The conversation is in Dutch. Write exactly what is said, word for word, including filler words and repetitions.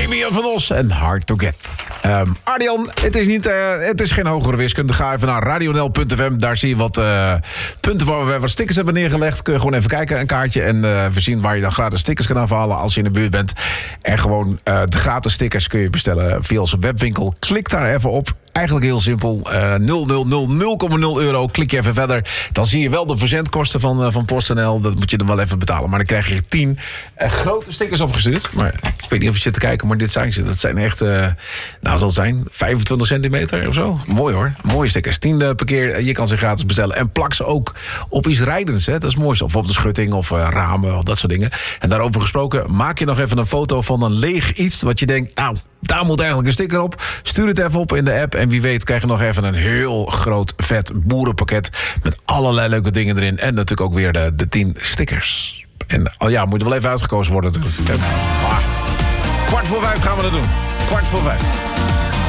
Damian van Os en Hard to Get. Um, Ardian, het is, niet, uh, het is geen hogere wiskunde. Ga even naar radionl punt f m. Daar zie je wat uh, punten waar we wat stickers hebben neergelegd. Kun je gewoon even kijken, een kaartje. En uh, we zien waar je dan gratis stickers kan afhalen als je in de buurt bent. En gewoon uh, de gratis stickers kun je bestellen via onze webwinkel. Klik daar even op. Eigenlijk heel simpel. Uh, nul komma nul euro. Klik je even verder. Dan zie je wel de verzendkosten van, uh, van PostNL. Dat moet je dan wel even betalen. Maar dan krijg je tien uh, grote stickers opgestuurd. Maar ik weet niet of je zit te kijken, maar dit zijn ze. Dat zijn echt, uh, nou zal het zijn, vijfentwintig centimeter of zo. Mooi hoor. Mooie stickers. tien per keer. Je kan ze gratis bestellen. En plak ze ook op iets rijdends. Hè. Dat is mooi. Of op de schutting of uh, ramen of dat soort dingen. En daarover gesproken, maak je nog even een foto van een leeg iets wat je denkt, nou, daar moet eigenlijk een sticker op. Stuur het even op in de app. En wie weet krijg je nog even een heel groot vet boerenpakket. Met allerlei leuke dingen erin. En natuurlijk ook weer de, de tien stickers. En oh ja, moet er wel even uitgekozen worden natuurlijk. Ah, kwart voor vijf gaan we dat doen. Kwart voor vijf.